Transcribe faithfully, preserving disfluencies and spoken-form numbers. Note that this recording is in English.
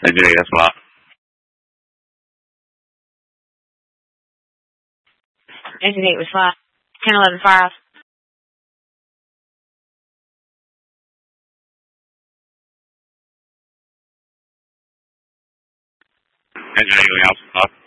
Engine eight, that's spot. Engine eight was flat. ten eleven fire off. Engine eight, going out, spot.